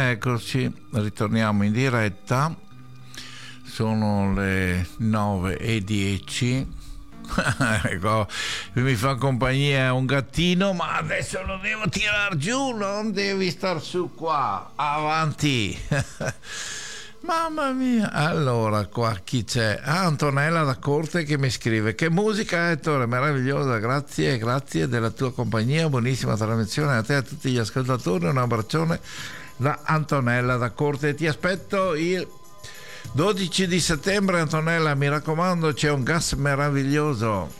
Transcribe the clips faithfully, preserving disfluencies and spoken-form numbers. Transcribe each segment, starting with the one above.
eccoci, ritorniamo in diretta. Sono le nove e dieci. Ecco, mi fa compagnia un gattino, ma adesso lo devo tirar giù, non devi star su qua, avanti. Mamma mia. Allora, qua chi c'è? Ah, Antonella da Corte che mi scrive: che musica, Ettore, meravigliosa, grazie, grazie della tua compagnia, buonissima trasmissione a te e a tutti gli ascoltatori, un abbraccione da Antonella da Corte. Ti aspetto il dodici di settembre, Antonella, mi raccomando, c'è un gas meraviglioso.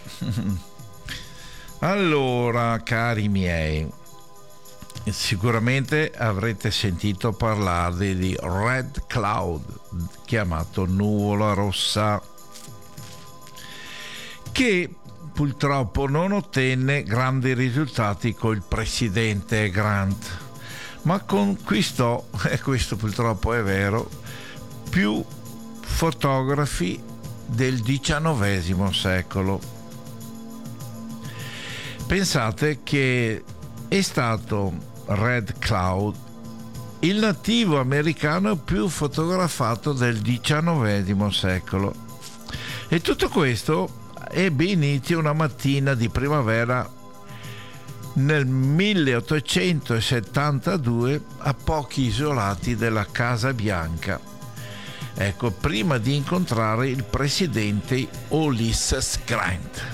Allora, cari miei, sicuramente avrete sentito parlare di Red Cloud, chiamato nuvola rossa, che purtroppo non ottenne grandi risultati col presidente Grant, ma conquistò, e questo purtroppo è vero, più fotografi del diciannovesimo secolo. Pensate che è stato Red Cloud il nativo americano più fotografato del diciannovesimo secolo, e tutto questo ebbe inizio una mattina di primavera nel milleottocentosettantadue a pochi isolati della Casa Bianca, ecco, prima di incontrare il presidente Ulysses Grant.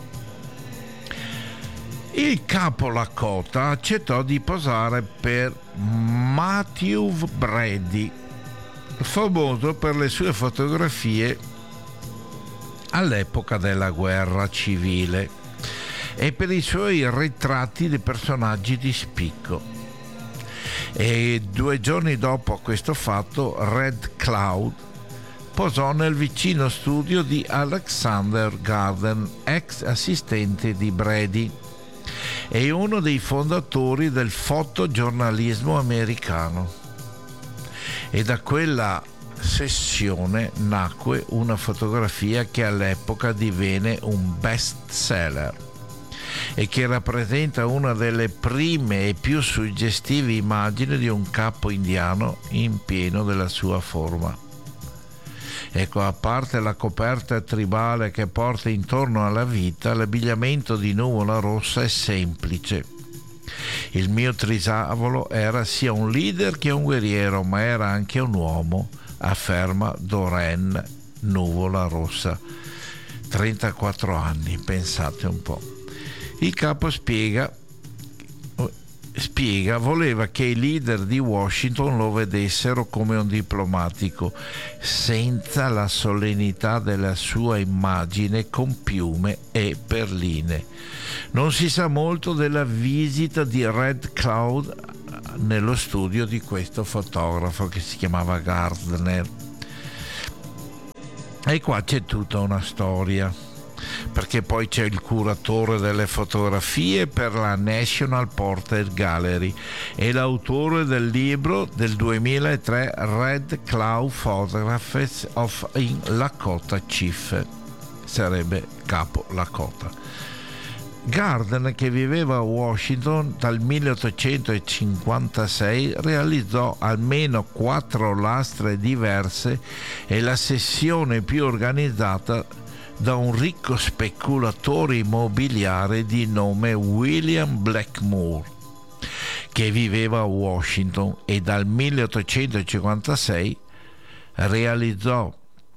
Il capo Lakota accettò di posare per Matthew Brady, famoso per le sue fotografie all'epoca della guerra civile e per i suoi ritratti di personaggi di spicco. E due giorni dopo questo fatto, Red Cloud posò nel vicino studio di Alexander Garden, ex assistente di Brady e uno dei fondatori del fotogiornalismo americano. E da quella sessione nacque una fotografia che all'epoca divenne un best seller e che rappresenta una delle prime e più suggestive immagini di un capo indiano in pieno della sua forma. Ecco, a parte la coperta tribale che porta intorno alla vita, l'abbigliamento di nuvola rossa è semplice. Il mio trisavolo era sia un leader che un guerriero, ma era anche un uomo, afferma Doreen Nuvola Rossa, trentaquattro anni, pensate un po'. Il capo spiega spiega voleva che i leader di Washington lo vedessero come un diplomatico, senza la solennità della sua immagine con piume e perline. Non si sa molto della visita di Red Cloud nello studio di questo fotografo che si chiamava Gardner, e qua c'è tutta una storia, perché poi c'è il curatore delle fotografie per la National Portrait Gallery e l'autore del libro del duemilatré Red Cloud Photographs of in Lakota Chief, sarebbe capo Lakota. Gardner, che viveva a Washington dal milleottocentocinquantasei, realizzò almeno quattro lastre diverse e la sessione più organizzata da un ricco speculatore immobiliare di nome William Blackmore, che viveva a Washington e dal milleottocentocinquantasei realizzò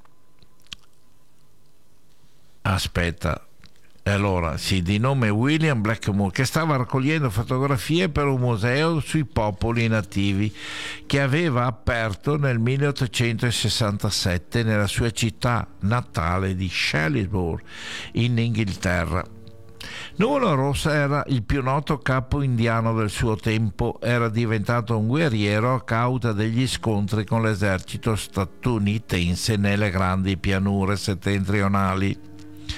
aspetta allora sì di nome William Blackmore, che stava raccogliendo fotografie per un museo sui popoli nativi che aveva aperto nel milleottocentosessantasette nella sua città natale di Shrewsbury in Inghilterra. Nuvola Rossa era il più noto capo indiano del suo tempo, era diventato un guerriero a causa degli scontri con l'esercito statunitense nelle grandi pianure settentrionali.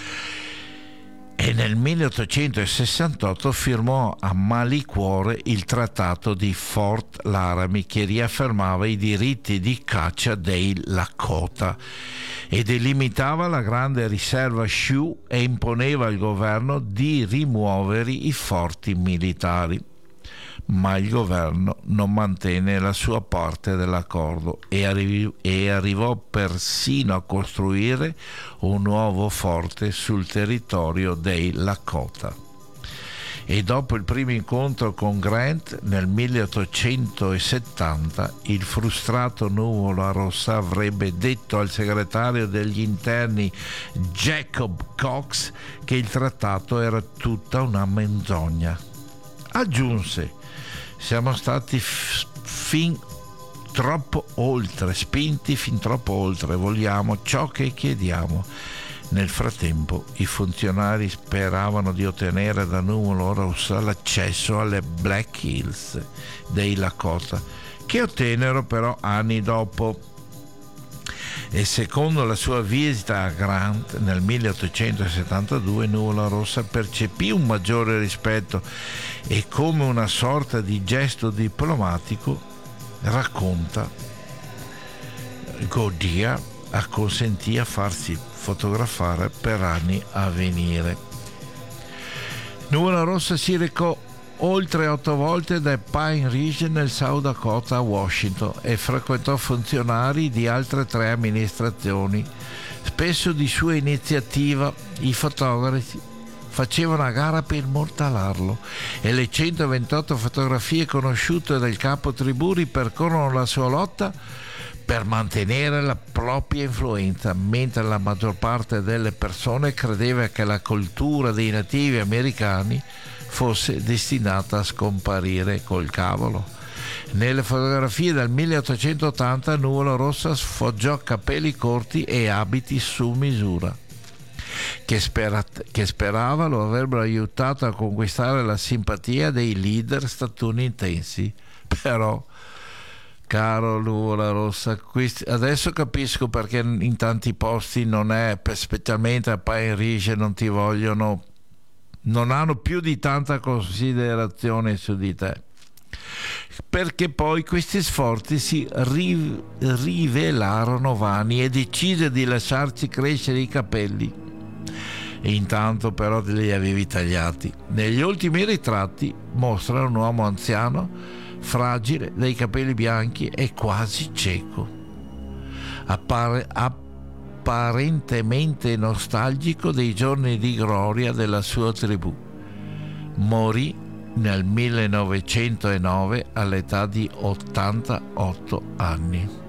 E nel milleottocentosessantotto firmò a malicuore il trattato di Fort Laramie, che riaffermava i diritti di caccia dei Lakota e delimitava la grande riserva Sioux e imponeva al governo di rimuovere i forti militari. ma il governo non mantenne la sua parte dell'accordo e, arri- e arrivò persino a costruire un nuovo forte sul territorio dei Lakota. E dopo il primo incontro con Grant nel milleottocentosettanta, il frustrato Nuvola Rossa avrebbe detto al segretario degli interni Jacob Cox che il trattato era tutta una menzogna. Aggiunse: siamo stati f- fin troppo oltre, spinti fin troppo oltre, vogliamo ciò che chiediamo. Nel frattempo i funzionari speravano di ottenere da Nuvola Rossa l'accesso alle Black Hills dei Lakota, che ottennero però anni dopo. E secondo la sua visita a Grant nel milleottocentosettantadue, Nuvola Rossa percepì un maggiore rispetto e, come una sorta di gesto diplomatico, racconta, Godia acconsentì a farsi fotografare per anni a venire. Nuvola Rossa si recò oltre otto volte da Pine Ridge nel South Dakota a Washington e frequentò funzionari di altre tre amministrazioni. Spesso di sua iniziativa i fotografi facevano a gara per immortalarlo e le centoventotto fotografie conosciute del capo tribù ripercorrono la sua lotta per mantenere la propria influenza, mentre la maggior parte delle persone credeva che la cultura dei nativi americani fosse destinata a scomparire col cavolo. Nelle fotografie del milleottocentottanta Nuvola Rossa sfoggiò capelli corti e abiti su misura, che, spera, che sperava lo avrebbero aiutato a conquistare la simpatia dei leader statunitensi. Però, caro Nuvola Rossa, adesso capisco perché in tanti posti non è, specialmente a Pine Ridge, non ti vogliono, non hanno più di tanta considerazione su di te, perché poi questi sforzi si ri- rivelarono vani e decise di lasciarci crescere i capelli. E intanto però li avevi tagliati. Negli ultimi ritratti mostra un uomo anziano, fragile, dai capelli bianchi e quasi cieco, appare apparentemente nostalgico dei giorni di gloria della sua tribù. Morì nel millenovecentonove all'età di ottantotto anni.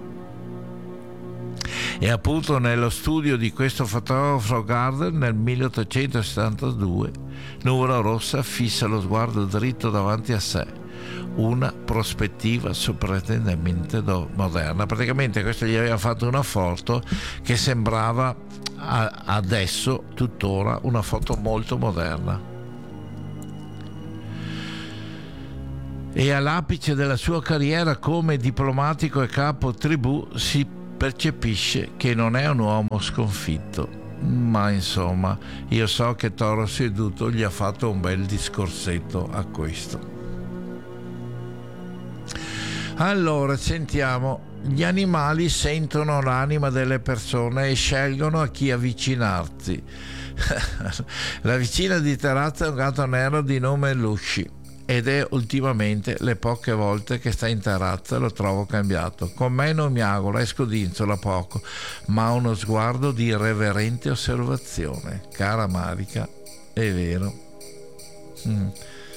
E appunto nello studio di questo fotografo Gardner nel milleottocentosettantadue Nuvola Rossa fissa lo sguardo dritto davanti a sé, una prospettiva sorprendentemente moderna. Praticamente questo gli aveva fatto una foto che sembrava a, adesso, tuttora, una foto molto moderna. E all'apice della sua carriera come diplomatico e capo tribù si percepisce che non è un uomo sconfitto, ma insomma io so che Toro Seduto gli ha fatto un bel discorsetto a questo. Allora, sentiamo. Gli animali sentono l'anima delle persone e scelgono a chi avvicinarsi. La vicina di terrazza è un gatto nero di nome Lucy ed è ultimamente le poche volte che sta in terrazza lo trovo cambiato. Con me non miagola e scodinzola poco, ma ha uno sguardo di irreverente osservazione. Cara Marica, è vero. Mm.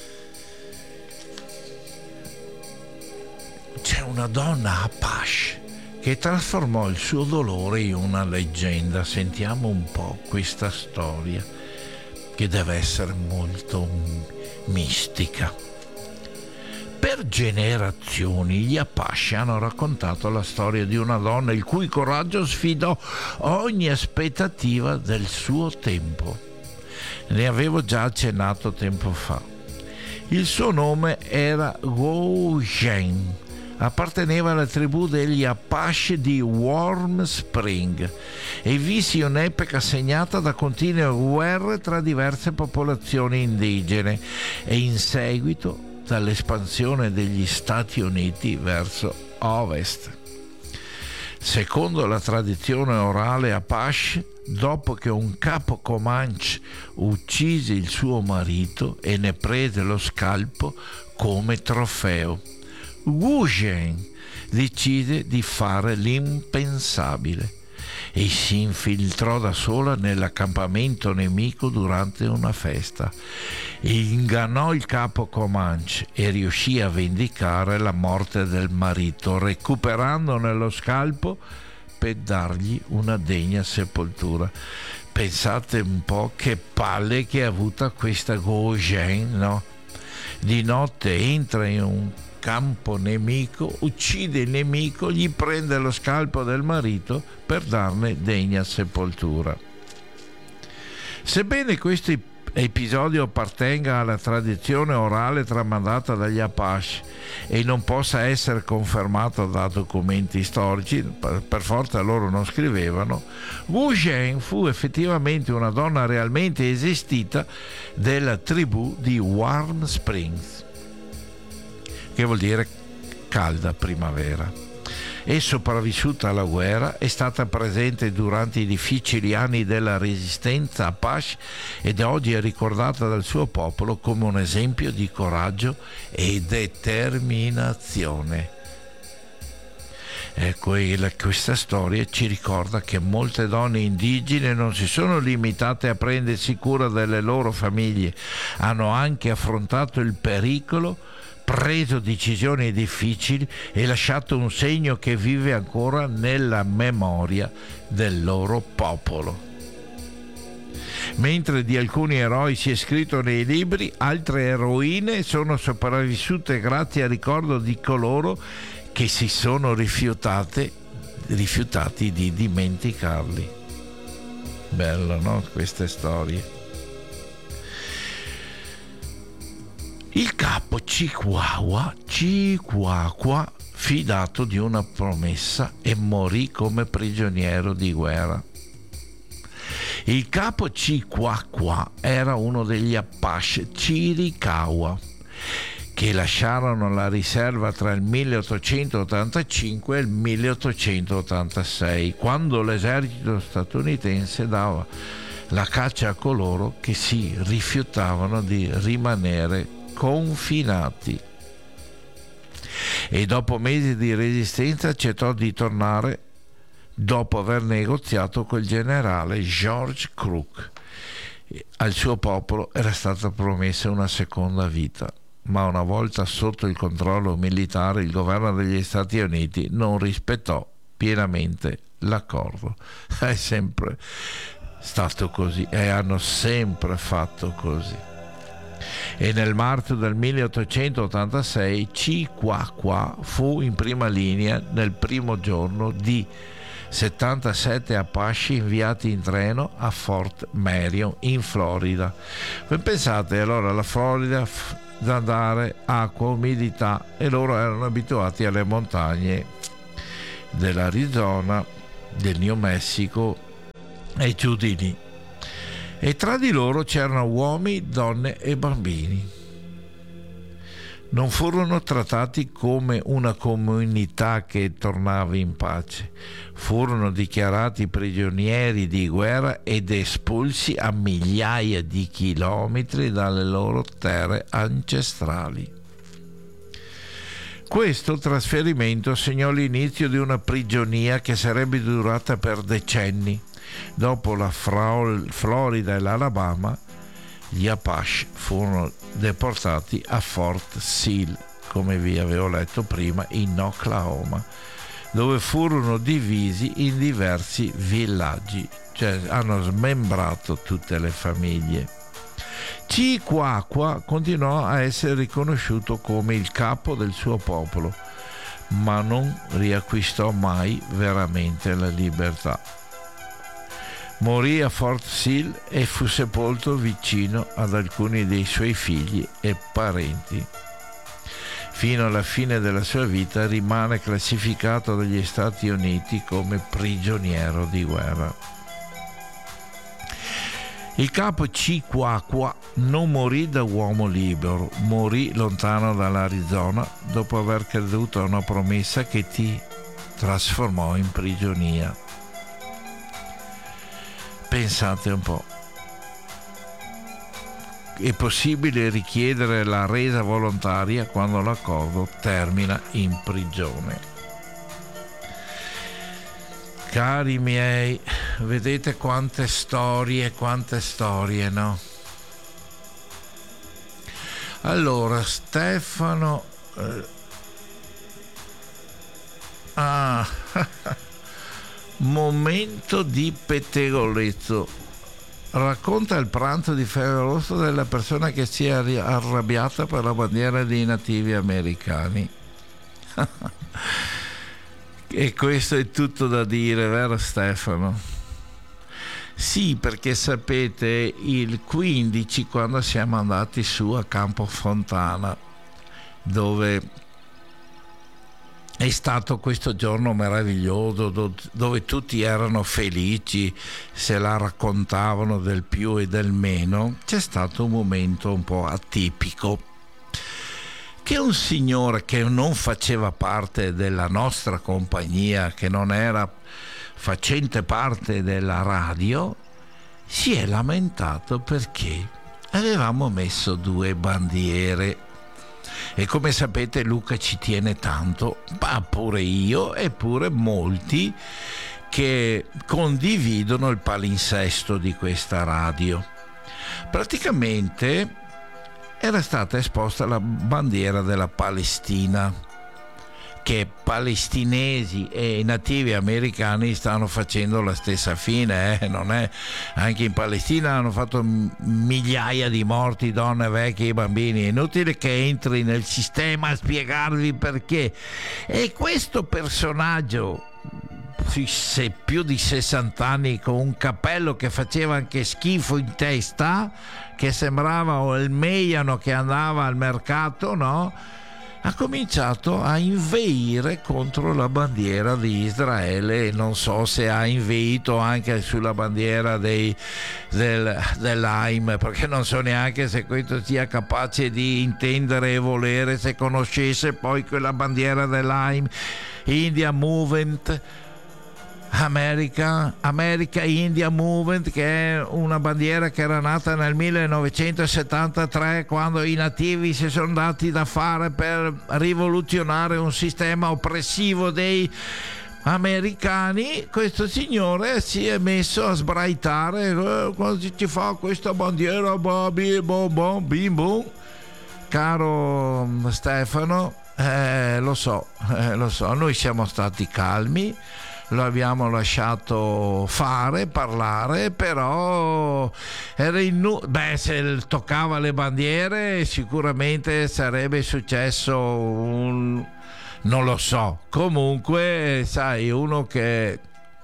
C'è una donna Apache che trasformò il suo dolore in una leggenda. Sentiamo un po' questa storia, che deve essere molto mistica. Per generazioni gli Apache hanno raccontato la storia di una donna il cui coraggio sfidò ogni aspettativa del suo tempo. Ne avevo già accennato tempo fa. Il suo nome era Guo Zhen. Apparteneva alla tribù degli Apache di Warm Spring e visse un'epoca segnata da continue guerre tra diverse popolazioni indigene e in seguito dall'espansione degli Stati Uniti verso ovest. Secondo la tradizione orale Apache, dopo che un capo Comanche uccise il suo marito e ne prese lo scalpo, come trofeo. Wu Zhen decide di fare l'impensabile e si infiltrò da sola nell'accampamento nemico durante una festa. Ingannò il capo Comanche e riuscì a vendicare la morte del marito, recuperandone lo scalpo per dargli una degna sepoltura. Pensate un po' che palle che ha avuta questa Wu Zhen, no? Di notte entra in un campo nemico, uccide il nemico, gli prende lo scalpo del marito per darne degna sepoltura. Sebbene questo episodio appartenga alla tradizione orale tramandata dagli Apache e non possa essere confermato da documenti storici, per forza loro non scrivevano, Wu Zhen fu effettivamente una donna realmente esistita della tribù di Warm Springs, che vuol dire calda primavera. È sopravvissuta alla guerra, è stata presente durante i difficili anni della resistenza Apache ed oggi è ricordata dal suo popolo come un esempio di coraggio e determinazione. Ecco, questa storia ci ricorda che molte donne indigene non si sono limitate a prendersi cura delle loro famiglie, hanno anche affrontato il pericolo, preso decisioni difficili e lasciato un segno che vive ancora nella memoria del loro popolo. Mentre di alcuni eroi si è scritto nei libri, altre eroine sono sopravvissute grazie al ricordo di coloro che si sono rifiutate, rifiutati di dimenticarli. Bello, no? Queste storie. Il capo Chihuahua, Chihuahua, fidato di una promessa e morì come prigioniero di guerra. Il capo Chihuahua era uno degli Apache Chiricahua che lasciarono la riserva tra il milleottocentottantacinque e il milleottocentottantasei, quando l'esercito statunitense dava la caccia a coloro che si rifiutavano di rimanere confinati, e dopo mesi di resistenza accettò di tornare dopo aver negoziato col generale George Crook. Al suo popolo era stata promessa una seconda vita, ma una volta sotto il controllo militare il governo degli Stati Uniti non rispettò pienamente l'accordo. È sempre stato così e hanno sempre fatto così. E nel marzo del milleottocentottantasei Chihuahua fu in prima linea nel primo giorno di settantasette Apache inviati in treno a Fort Marion in Florida. Voi pensate, allora la Florida da andare, acqua, umidità, e loro erano abituati alle montagne dell'Arizona, del New Mexico e giù di lì. E tra di loro c'erano uomini, donne e bambini. Non furono trattati come una comunità che tornava in pace, furono dichiarati prigionieri di guerra ed espulsi a migliaia di chilometri dalle loro terre ancestrali. Questo trasferimento segnò l'inizio di una prigionia che sarebbe durata per decenni. Dopo la Florida e l'Alabama, gli Apache furono deportati a Fort Sill, come vi avevo letto prima, in Oklahoma, dove furono divisi in diversi villaggi, cioè hanno smembrato tutte le famiglie. Chihuahua continuò a essere riconosciuto come il capo del suo popolo, ma non riacquistò mai veramente la libertà. Morì a Fort Sill e fu sepolto vicino ad alcuni dei suoi figli e parenti. Fino alla fine della sua vita rimane classificato dagli Stati Uniti come prigioniero di guerra. Il capo Chihuahua non morì da uomo libero, morì lontano dall'Arizona dopo aver creduto a una promessa che ti trasformò in prigionia. Pensate un po', è possibile richiedere la resa volontaria quando l'accordo termina in prigione. Cari miei, vedete quante storie, quante storie, no? Allora, Stefano... Eh, ah, momento di pettegolezzo. Racconta il pranzo di Ferragosto della persona che si è arrabbiata per la bandiera dei nativi americani. E questo è tutto da dire, vero Stefano? Sì, perché sapete, il quindici, quando siamo andati su a Campo Fontana, dove è stato questo giorno meraviglioso, dove tutti erano felici, se la raccontavano del più e del meno, c'è stato un momento un po' atipico, che un signore che non faceva parte della nostra compagnia, che non era facente parte della radio, si è lamentato perché avevamo messo due bandiere. E come sapete Luca ci tiene tanto, ma pure io e pure molti che condividono il palinsesto di questa radio. Praticamente era stata esposta la bandiera della Palestina, che palestinesi e nativi americani stanno facendo la stessa fine, eh? Non è, anche in Palestina hanno fatto migliaia di morti, donne, vecchi e bambini. È inutile che entri nel sistema a spiegarvi perché. E questo personaggio, se più di sessanta anni, con un cappello che faceva anche schifo in testa, che sembrava il meiano che andava al mercato, no? Ha cominciato a inveire contro la bandiera di Israele. Non so se ha inveito anche sulla bandiera dei, del, dell'A I M, perché non so neanche se questo sia capace di intendere e volere, se conoscesse poi quella bandiera dell'A I M, India Movement, America, America India Movement, che è una bandiera che era nata nel millenovecentosettantatré, quando i nativi si sono dati da fare per rivoluzionare un sistema oppressivo dei americani. Questo signore si è messo a sbraitare, eh, quando ci fa questa bandiera, bim bom bim bom. Caro Stefano, eh, lo so, eh, lo so, noi siamo stati calmi, lo abbiamo lasciato fare, parlare, però era innu- beh, se toccava le bandiere sicuramente sarebbe successo un... non lo so. Comunque, sai, uno che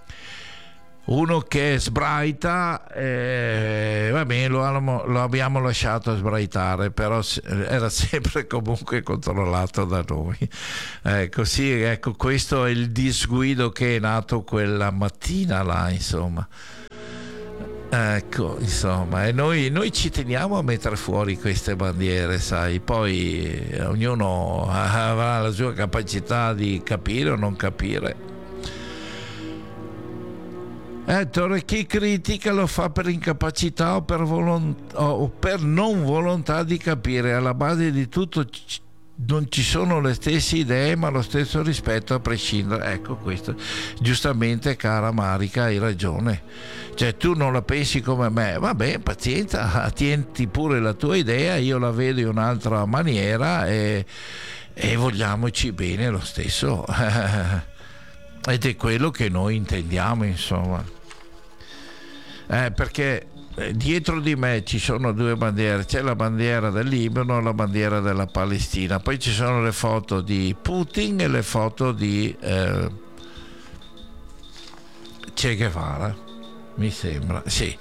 uno che sbraita, eh, va bene, lo, lo abbiamo lasciato sbraitare, però era sempre comunque controllato da noi. Ecco, sì, ecco, questo è il disguido che è nato quella mattina là, insomma. Ecco, insomma, e noi, noi ci teniamo a mettere fuori queste bandiere, sai, poi ognuno avrà la sua capacità di capire o non capire. Ettore, chi critica lo fa per incapacità o per, volont- o per non volontà di capire. Alla base di tutto c- non ci sono le stesse idee, ma lo stesso rispetto a prescindere. Ecco, questo giustamente, cara Marica, hai ragione. Cioè, tu non la pensi come me, vabbè, pazienza, tienti pure la tua idea, io la vedo in un'altra maniera e, e vogliamoci bene lo stesso. Ed è quello che noi intendiamo, insomma. Eh, perché dietro di me ci sono due bandiere, c'è la bandiera del Libano e la bandiera della Palestina, poi ci sono le foto di Putin e le foto di eh, Che Guevara, mi sembra, sì.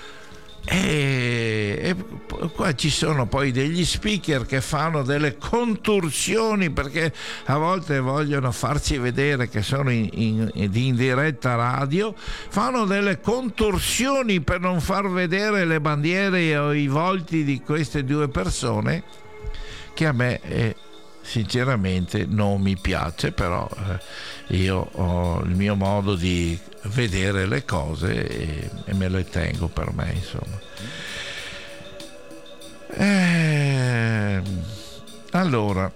E, e qua ci sono poi degli speaker che fanno delle contorsioni, perché a volte vogliono farci vedere che sono in, in, in diretta radio, fanno delle contorsioni per non far vedere le bandiere o i volti di queste due persone, che a me eh, sinceramente non mi piace, però eh, io ho il mio modo di vedere le cose e, e me le tengo per me, insomma. Eh, allora,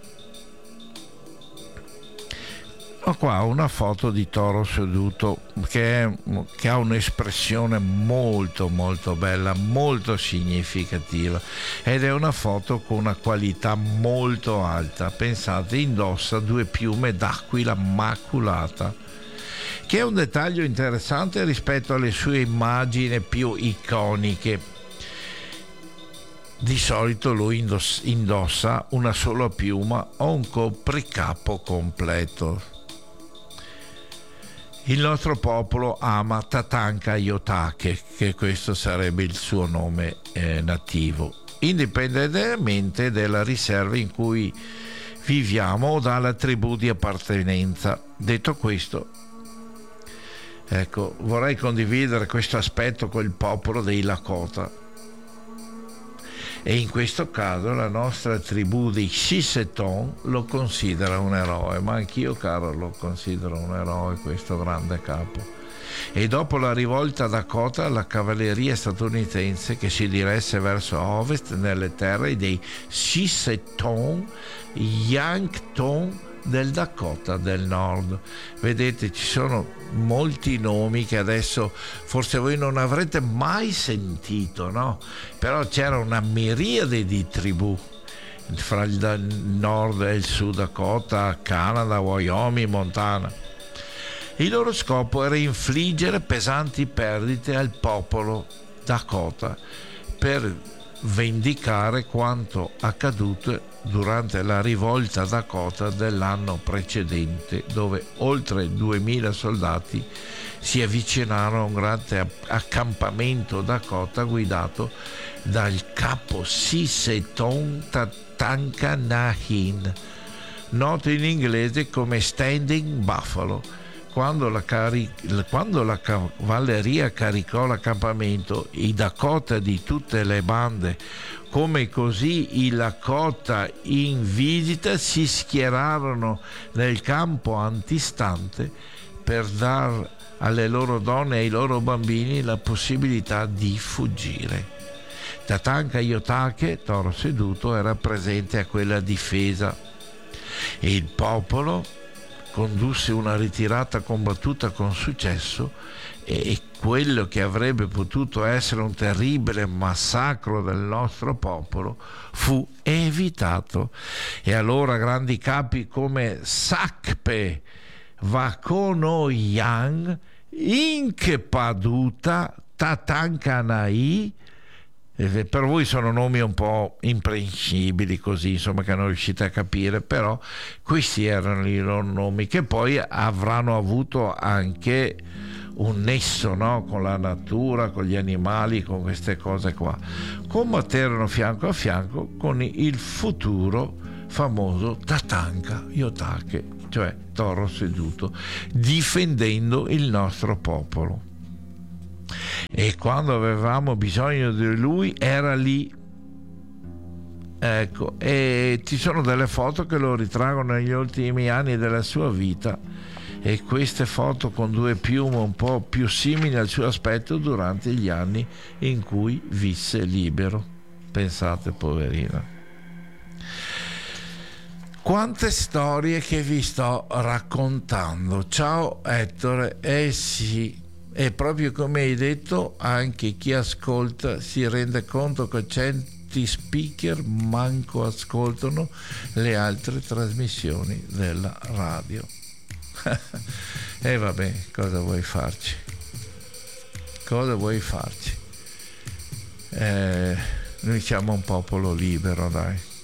ho qua una foto di toro seduto che, è, che ha un'espressione molto molto bella, molto significativa, ed è una foto con una qualità molto alta. Pensate, indossa due piume d'aquila maculata, che è un dettaglio interessante rispetto alle sue immagini più iconiche. Di solito lui indossa una sola piuma o un copricapo completo. Il nostro popolo ama Tatanka Yotake, che questo sarebbe il suo nome eh, nativo, indipendentemente dalla riserva in cui viviamo o dalla tribù di appartenenza. Detto questo, ecco, vorrei condividere questo aspetto con il popolo dei Lakota. E in questo caso la nostra tribù dei Sisseton lo considera un eroe, ma anch'io, caro, lo considero un eroe, questo grande capo. E dopo la rivolta Dakota, la cavalleria statunitense che si diresse verso ovest nelle terre dei Sisseton, Yankton del Dakota del Nord. Vedete, ci sono molti nomi che adesso forse voi non avrete mai sentito, no? Però c'era una miriade di tribù fra il Nord e il Sud Dakota, Canada, Wyoming, Montana. Il loro scopo era infliggere pesanti perdite al popolo Dakota per vendicare quanto accaduto durante la rivolta Dakota dell'anno precedente, dove oltre duemila soldati si avvicinarono a un grande accampamento Dakota guidato dal capo Sisseton Tatanka Nahin, noto in inglese come Standing Buffalo. Quando la, cari- quando la cavalleria caricò l'accampamento, i Dakota di tutte le bande, come così i Lakota in visita, si schierarono nel campo antistante per dar alle loro donne e ai loro bambini la possibilità di fuggire. Tatanka Yotake, toro seduto, era presente a quella difesa e il popolo condusse una ritirata combattuta con successo, e quello che avrebbe potuto essere un terribile massacro del nostro popolo fu evitato. E allora grandi capi come Sakpe Vakonoyan, Inkepaduta, Tatankanai, per voi sono nomi un po' imprensibili così, insomma, che non riuscite a capire, però questi erano i loro nomi, che poi avranno avuto anche un nesso, no? Con la natura, con gli animali, con queste cose qua. Combatterono fianco a fianco con il futuro famoso Tatanka Yotake, cioè toro seduto, difendendo il nostro popolo. E quando avevamo bisogno di lui era lì, ecco. E ci sono delle foto che lo ritraggono negli ultimi anni della sua vita, e queste foto con due piume un po' più simili al suo aspetto durante gli anni in cui visse libero. Pensate, poverina. Quante storie che vi sto raccontando. Ciao Ettore. Eh sì, e proprio come hai detto, anche chi ascolta si rende conto che certi speaker manco ascoltano le altre trasmissioni della radio. E vabbè, cosa vuoi farci? Cosa vuoi farci? Eh, noi siamo un popolo libero, dai.